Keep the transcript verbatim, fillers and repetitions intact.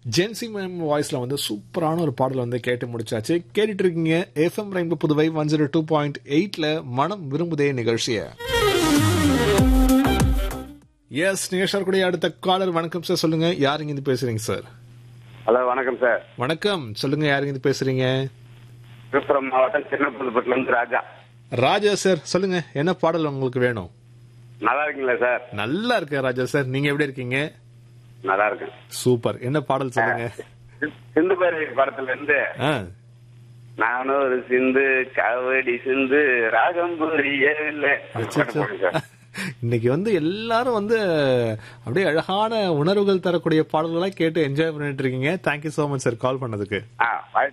Gen Z ma'am வாய்ஸ்ல வந்து சூப்பரான ஒரு பாடல் வந்து கேட்டு முடிச்சாச்சு. கேட்டுட்டு இருக்கீங்க FM rainbow Puduvai one zero two point எயிட்ல மனம் விரும்புதே நிகழ்ச்சிய. எஸ் நிகழ்ச்சியார் கூட அடுத்த காலர். வணக்கம் சார், சொல்லுங்க யாருங்க இருந்து பேசுறீங்க சார்? ஹலோ வணக்கம் சார். வணக்கம், சொல்லுங்க யாருங்க இருந்து பேசுறீங்க? விழுப்புரம் மாவட்டம் சின்னப்புதுப்பட்டில இருந்து ராஜா. ராஜா சார், சொல்லுங்க என்ன பாடல் உங்களுக்கு வேணும்? நல்லா இருக்கீங்களா சார்? நல்லா இருக்கேன் ராஜா சார், நீங்க எப்படி இருக்கீங்க? நல்லா இருக்கு. சூப்பர், என்ன பாடல் சொல்லுங்க? சிந்து பேரவை படத்துல இருந்து நானும் ஒரு சிந்து காவடி சிந்து ராகம் புரியவில்லை. இன்னைக்கு வந்து எல்லாரும் வந்து அப்படியே அழகான உணர்வுகள் தரக்கூடிய பாடல்களா கேட்டு என்ஜாய் பண்ணிட்டு இருக்கீங்க. Thank you so much sir call பண்ணதுக்கு.